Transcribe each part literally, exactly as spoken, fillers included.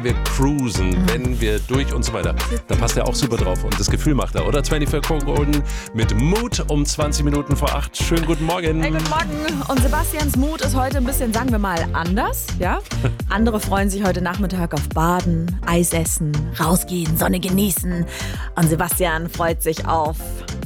wenn wir cruisen, mhm. wenn wir durch und so weiter. Da passt er auch super drauf und das Gefühl macht er, oder? vierundzwanzig Core Golden mit Mut um zwanzig Minuten vor acht. Schönen guten Morgen. Hey, guten Morgen. Und Sebastians Mut ist heute ein bisschen, sagen wir mal, anders. Ja? Andere freuen sich heute Nachmittag auf Baden, Eis essen, rausgehen, Sonne genießen. Und Sebastian freut sich auf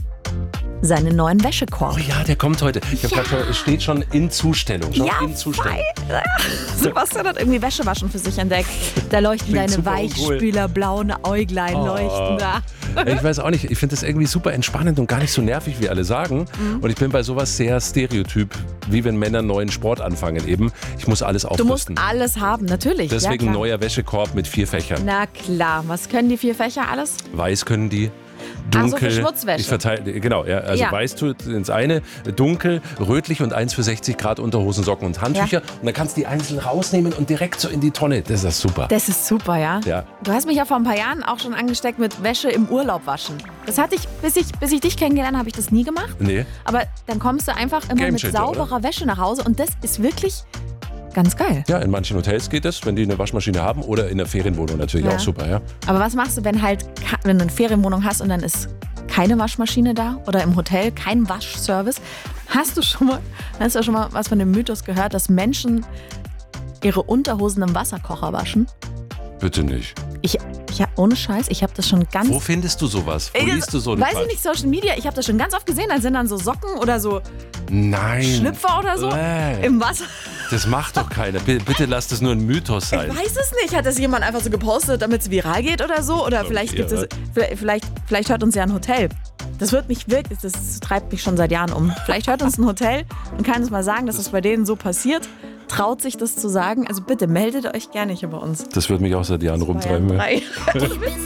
seinen neuen Wäschekorb. Oh ja, der kommt heute. Ich hab Ja. grad, steht schon in Zustellung. Schon Ja, in Zustellung. fein. Sebastian hat irgendwie Wäschewaschen für sich entdeckt. Da leuchten Klingt deine super Weichspüler, blauen Äuglein Oh. leuchten da. Ich weiß auch nicht, ich finde das irgendwie super entspannend und gar nicht so nervig, wie alle sagen. Mhm. Und ich bin bei sowas sehr stereotyp, wie wenn Männer einen neuen Sport anfangen eben. Ich muss alles Du aufrüsten. musst alles haben, natürlich. Deswegen ja, klar. neuer Wäschekorb mit vier Fächern. Na klar, was können die vier Fächer alles? Weiß können die. Ach so, Dunkel. für Schmutzwäsche. Ich verteile, genau, ja, also Ja. weiß tut ins eine, dunkel, rötlich und eins für sechzig Grad Unterhosen, Socken und Handtücher. Und dann kannst du die einzeln rausnehmen und direkt so in die Tonne. Das ist das super. Das ist super, ja? Ja. Du hast mich ja vor ein paar Jahren auch schon angesteckt mit Wäsche im Urlaub waschen. Das hatte ich, bis ich, bis ich dich kennengelernt habe, habe ich das nie gemacht. Nee. Aber dann kommst du einfach immer mit Gamechanger, sauberer Wäsche nach Hause und das ist wirklich ganz geil. Ja, in manchen Hotels geht das, wenn die eine Waschmaschine haben oder in der Ferienwohnung natürlich Ja. auch super, ja. Aber was machst du, wenn halt, ka- wenn du eine Ferienwohnung hast und dann ist keine Waschmaschine da oder im Hotel kein Waschservice? Hast du schon mal, hast du schon mal was von dem Mythos gehört, dass Menschen ihre Unterhosen im Wasserkocher waschen? Bitte nicht. Ich, ich hab, ohne Scheiß, ich habe das schon ganz Wo findest du sowas? Wo Ey, das- liest du so einen Weiß Quatsch? ich nicht, Social Media, ich habe das schon ganz oft gesehen, da sind dann so Socken oder so Nein. Schlüpfer oder so Äh, im Wasser. Das macht doch keiner. B- Bitte lass das nur ein Mythos sein. Ich weiß es nicht, hat das jemand einfach so gepostet, damit es viral geht oder so? Oder vielleicht gibt es, irre. vielleicht, vielleicht, vielleicht hört uns ja ein Hotel. Das wird mich wirklich, das treibt mich schon seit Jahren um. Vielleicht hört uns ein Hotel und kann uns mal sagen, dass es bei denen so passiert. Traut sich das zu sagen? Also bitte meldet euch gerne hier bei uns. Das wird mich auch seit Jahren rumtreiben. Bayern Ja. drei. Ich bin